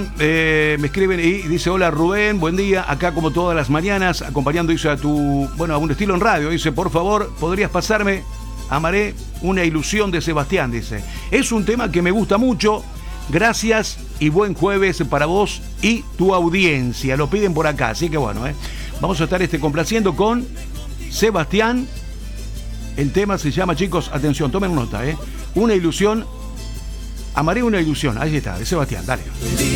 Me escriben y dice: hola Rubén, buen día, acá como todas las mañanas, acompañando, dice, a un estilo en radio. Dice: por favor, ¿podrías pasarme Amaré una ilusión de Sebastián? Dice: es un tema que me gusta mucho. Gracias y buen jueves para vos y tu audiencia. Lo piden por acá, así que bueno, vamos a estar complaciendo con Sebastián. El tema se llama, chicos, atención, tomen nota, una ilusión. Amaré una ilusión, ahí está, de Sebastián, dale.